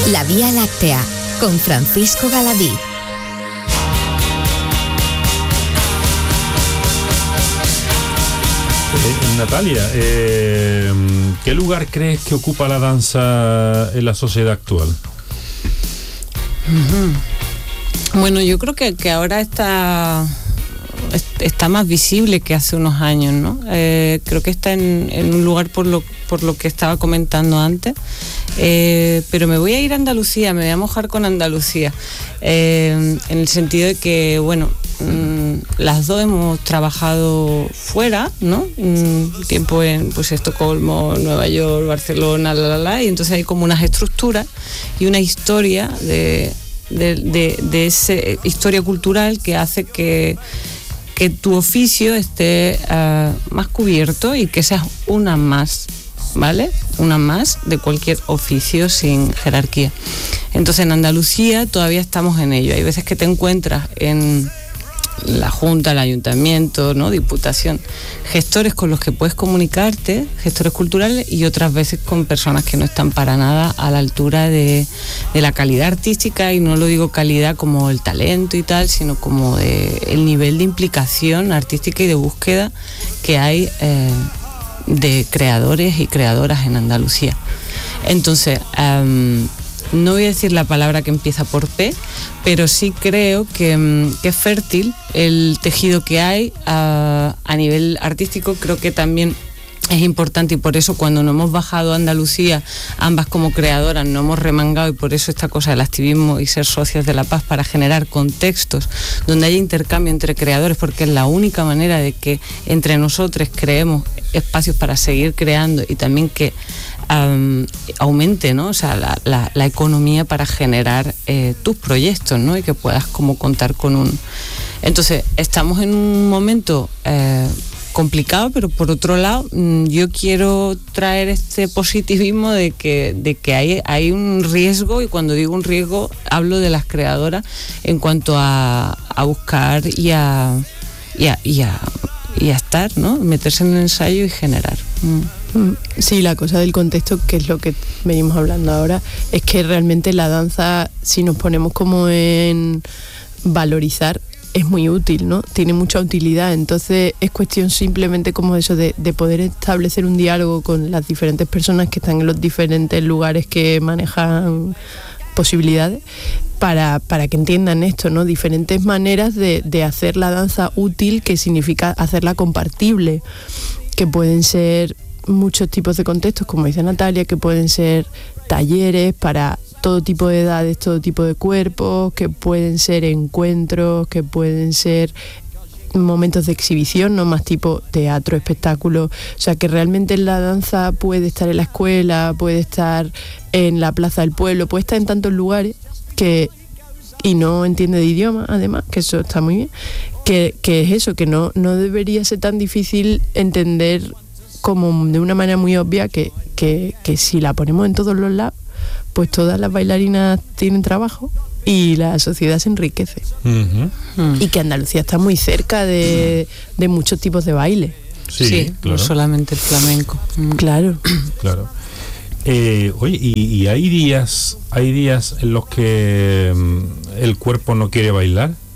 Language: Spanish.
La Vía Láctea, con Francisco Galadí. Natalia, ¿qué lugar crees que ocupa la danza en la sociedad actual? Bueno, yo creo que ahora está más visible que hace unos años, ¿no? Creo que está en un lugar por lo que estaba comentando antes, pero me voy a ir a Andalucía, me voy a mojar con Andalucía, en el sentido de que, bueno, las dos hemos trabajado fuera, ¿no? Tiempo en pues Estocolmo, Nueva York, Barcelona, y entonces hay como unas estructuras y una historia de esa historia cultural que hace que tu oficio esté más cubierto y que seas una más, ¿vale? Una más de cualquier oficio sin jerarquía. Entonces en Andalucía todavía estamos en ello. Hay veces que te encuentras en la Junta, el Ayuntamiento, ¿no? Diputación, gestores con los que puedes comunicarte, gestores culturales, y otras veces con personas que no están para nada a la altura de la calidad artística, y no lo digo calidad como el talento y tal, sino como el nivel de implicación artística y de búsqueda que hay de creadores y creadoras en Andalucía. Entonces, no voy a decir la palabra que empieza por P, pero sí creo que es fértil el tejido que hay a nivel artístico. Creo que también es importante, y por eso cuando nos hemos bajado a Andalucía, ambas como creadoras, nos hemos remangado, y por eso esta cosa del activismo y ser socias de la paz, para generar contextos donde haya intercambio entre creadores, porque es la única manera de que entre nosotros creemos espacios para seguir creando, y también que aumente, ¿no? O sea, la economía para generar tus proyectos, ¿no? Y que puedas como contar con un... Entonces, estamos en un momento complicado, pero por otro lado, yo quiero traer este positivismo de que hay un riesgo, y cuando digo un riesgo, hablo de las creadoras en cuanto a buscar y a estar, ¿no? Meterse en el ensayo y generar. Sí, la cosa del contexto, que es lo que venimos hablando ahora, es que realmente la danza, si nos ponemos como en valorizar, es muy útil, ¿no? Tiene mucha utilidad. Entonces es cuestión simplemente como eso de poder establecer un diálogo con las diferentes personas que están en los diferentes lugares que manejan posibilidades, para que entiendan esto, ¿no? Diferentes maneras de hacer la danza útil, que significa hacerla compartible, que pueden ser muchos tipos de contextos, como dice Natalia, que pueden ser talleres para todo tipo de edades, todo tipo de cuerpos, que pueden ser encuentros, que pueden ser momentos de exhibición, no más tipo teatro, espectáculo. O sea, que realmente la danza puede estar en la escuela, puede estar en la plaza del pueblo, puede estar en tantos lugares y no entiende de idioma, además, que eso está muy bien, que es eso, que no debería ser tan difícil entender como de una manera muy obvia que si la ponemos en todos los lados, pues todas las bailarinas tienen trabajo y la sociedad se enriquece. Y que Andalucía está muy cerca de muchos tipos de baile. Sí, claro. No solamente el flamenco. Claro. Oye, y hay días en los que el cuerpo no quiere bailar.